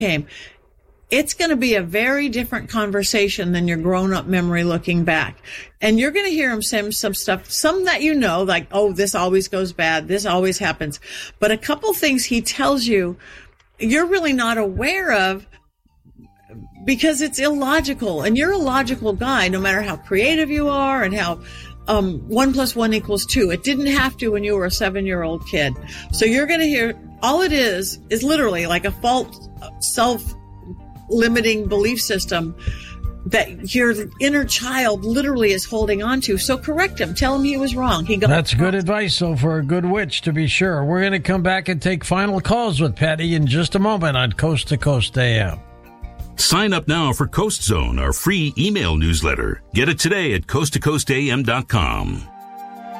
came. It's going to be a very different conversation than your grown-up memory looking back. And you're going to hear him say some stuff, some that you know, like, oh, this always goes bad, this always happens. But a couple things he tells you, you're really not aware of because it's illogical. And you're a logical guy, no matter how creative you are and how 1 + 1 = 2. It didn't have to when you were a 7-year-old kid. So you're going to hear, all it is literally like a false self-limiting belief system that your inner child literally is holding on to. So correct him. Tell him he was wrong. That's good advice, though, for a good witch, to be sure. We're going to come back and take final calls with Patty in just a moment on Coast to Coast AM. Sign up now for Coast Zone, our free email newsletter. Get it today at coasttocoastam.com.